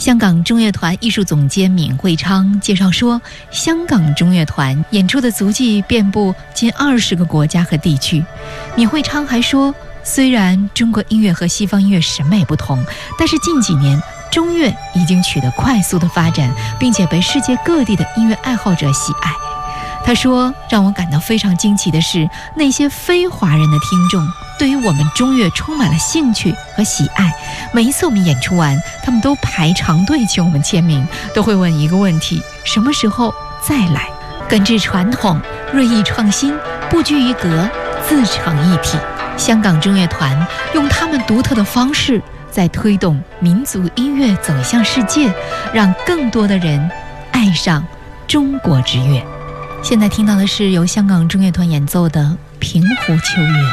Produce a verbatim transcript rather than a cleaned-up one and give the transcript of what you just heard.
香港中乐团艺术总监闵惠昌介绍说，香港中乐团演出的足迹遍布近二十个国家和地区。闵惠昌还说，虽然中国音乐和西方音乐审美不同，但是近几年中乐已经取得快速的发展，并且被世界各地的音乐爱好者喜爱。他说，让我感到非常惊奇的是，那些非华人的听众对于我们中乐充满了兴趣和喜爱。每一次我们演出完，他们都排长队请我们签名，都会问一个问题：什么时候再来？根治传统，锐意创新，不拘一格，自成一体。香港中乐团用他们独特的方式，在推动民族音乐走向世界，让更多的人爱上中国之乐。现在听到的是由香港中乐团演奏的《平湖秋月》。